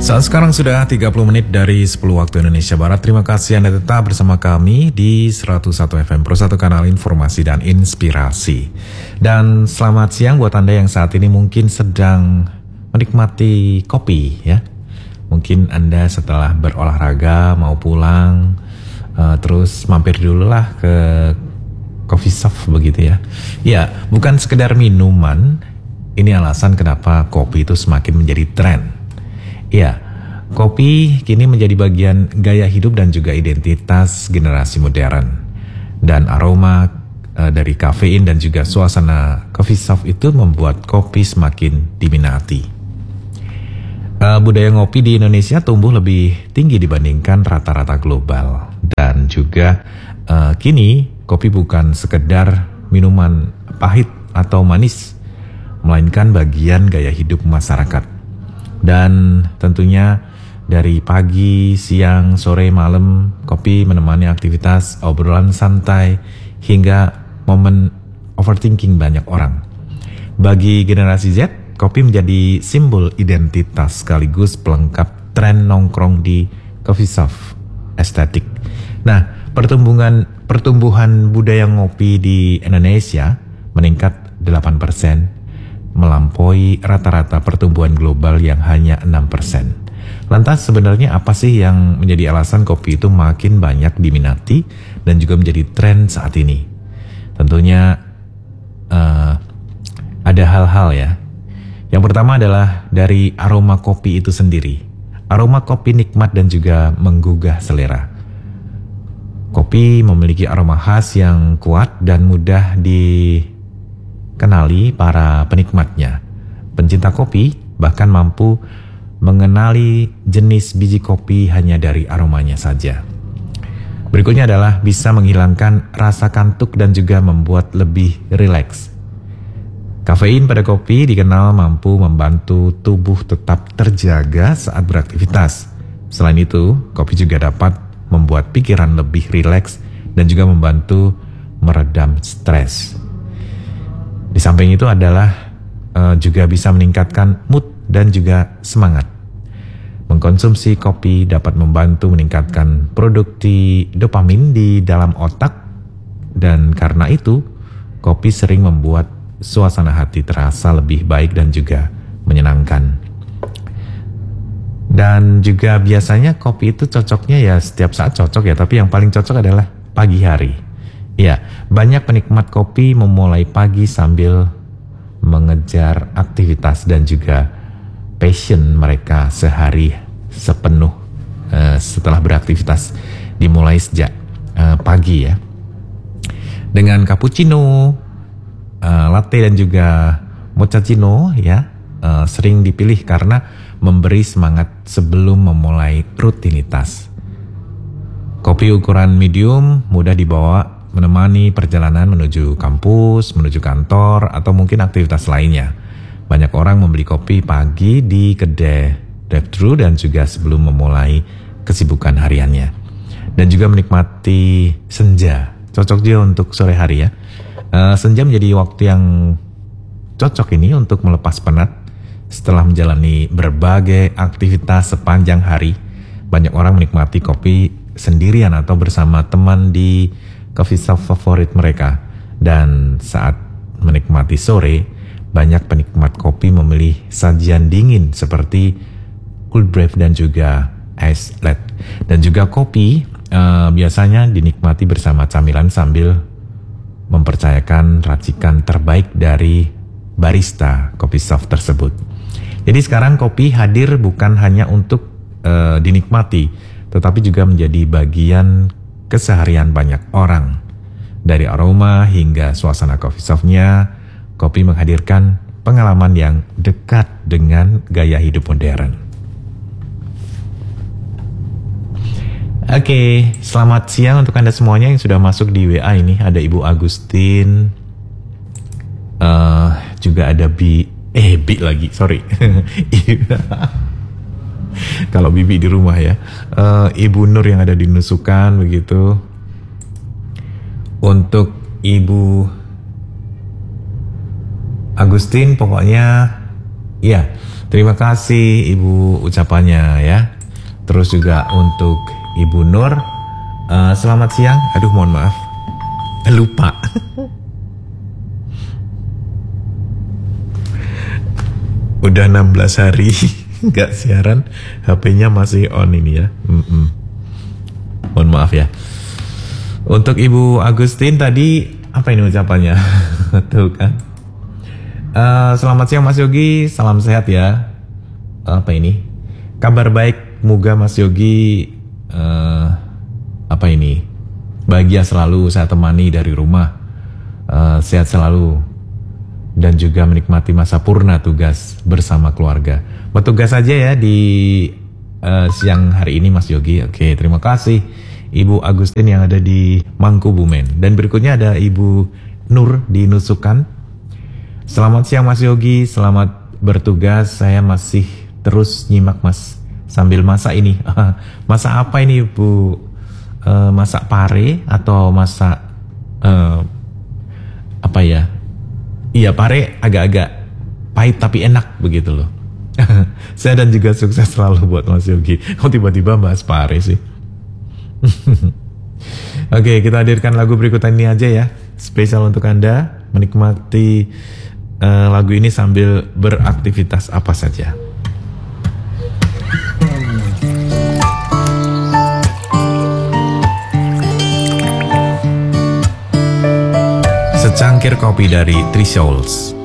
Saat sekarang sudah 30 menit dari 10 waktu Indonesia Barat. Terima kasih Anda tetap bersama kami di 101 FM Pro 1 kanal informasi dan inspirasi. Dan selamat siang buat Anda yang saat ini mungkin sedang menikmati kopi ya. Mungkin Anda setelah berolahraga mau pulang, terus mampir dulu lah ke coffee shop begitu ya. Ya, bukan sekedar minuman, ini alasan kenapa kopi itu semakin menjadi tren. Ya, kopi kini menjadi bagian gaya hidup dan juga identitas generasi modern. Dan aroma dari kafein dan juga suasana coffee shop itu membuat kopi semakin diminati. Budaya ngopi di Indonesia tumbuh lebih tinggi dibandingkan rata-rata global. Dan juga kini kopi bukan sekedar minuman pahit atau manis, melainkan bagian gaya hidup masyarakat. Dan tentunya dari pagi, siang, sore, malam, kopi menemani aktivitas obrolan santai hingga momen overthinking banyak orang. Bagi generasi Z, kopi menjadi simbol identitas sekaligus pelengkap tren nongkrong di coffee shop estetik. Nah, pertumbuhan budaya ngopi di Indonesia meningkat 8%. Melampaui rata-rata pertumbuhan global yang hanya 6%. Lantas sebenarnya apa sih yang menjadi alasan kopi itu makin banyak diminati dan juga menjadi tren saat ini? Tentunya ada hal-hal ya. Yang pertama adalah dari aroma kopi itu sendiri. Aroma kopi nikmat dan juga menggugah selera. Kopi memiliki aroma khas yang kuat dan mudah dikenali para penikmatnya. Pencinta kopi bahkan mampu mengenali jenis biji kopi hanya dari aromanya saja. Berikutnya adalah bisa menghilangkan rasa kantuk dan juga membuat lebih rileks. Kafein pada kopi dikenal mampu membantu tubuh tetap terjaga saat beraktivitas. Selain itu, kopi juga dapat membuat pikiran lebih rileks dan juga membantu meredam stres. Di samping itu adalah juga bisa meningkatkan mood dan juga semangat. Mengkonsumsi kopi dapat membantu meningkatkan produksi dopamin di dalam otak, dan karena itu kopi sering membuat suasana hati terasa lebih baik dan juga menyenangkan. Dan juga biasanya kopi itu cocoknya ya setiap saat cocok ya, tapi yang paling cocok adalah pagi hari. Ya, banyak penikmat kopi memulai pagi sambil mengejar aktivitas dan juga passion mereka sehari sepenuh setelah beraktivitas dimulai sejak pagi ya. Dengan cappuccino, latte dan juga mochaccino ya sering dipilih karena memberi semangat sebelum memulai rutinitas. Kopi ukuran medium mudah dibawa menemani perjalanan menuju kampus, menuju kantor, atau mungkin aktivitas lainnya. Banyak orang membeli kopi pagi di kedai drive-thru dan juga sebelum memulai kesibukan hariannya. Dan juga menikmati senja, cocok juga untuk sore hari ya. Senja menjadi waktu yang cocok ini untuk melepas penat setelah menjalani berbagai aktivitas sepanjang hari. Banyak orang menikmati kopi sendirian atau bersama teman di coffee shop favorit mereka. Dan saat menikmati sore, banyak penikmat kopi memilih sajian dingin seperti cold brew dan juga ice latte. Dan juga kopi biasanya dinikmati bersama camilan sambil mempercayakan racikan terbaik dari barista coffee shop tersebut. Jadi sekarang kopi hadir bukan hanya untuk dinikmati, tetapi juga menjadi bagian keseharian banyak orang. Dari aroma hingga suasana coffee shop-nya, kopi menghadirkan pengalaman yang dekat dengan gaya hidup modern. Oke, selamat siang untuk Anda semuanya yang sudah masuk di WA ini. Ada Ibu Agustin, juga ada Bi lagi, sorry. Kalau Bibi di rumah ya. Ibu Nur yang ada di Nusukan begitu. Untuk Ibu Agustin pokoknya ya Terima kasih Ibu ucapannya ya. Terus juga untuk Ibu Nur, selamat siang. Aduh mohon maaf, lupa. Udah 16 hari nggak siaran, HP-nya masih on ini ya. Mohon maaf ya. Untuk Ibu Agustin tadi apa ini ucapannya? Tuh kan. Selamat siang Mas Yogi, salam sehat ya. Apa ini? Kabar baik, moga Mas Yogi apa ini? Bahagia selalu, saya temani dari rumah. Sehat selalu dan juga menikmati masa purna tugas bersama keluarga. Bertugas saja ya di siang hari ini Mas Yogi. Oke, terima kasih Ibu Agustin yang ada di Mangkubumen. Dan berikutnya ada Ibu Nur di Nusukan. Selamat siang Mas Yogi, selamat bertugas. Saya masih terus nyimak Mas sambil masak ini. Masak apa ini Bu? Masak pare atau masak apa ya? Iya, pare agak-agak pahit tapi enak begitu loh. Saya dan juga sukses selalu buat Mas Yogi. Oh tiba-tiba bahas pare sih. Oke, kita hadirkan lagu berikut ini aja ya. Spesial untuk Anda menikmati lagu ini sambil beraktivitas apa saja. Secangkir kopi dari Three Souls.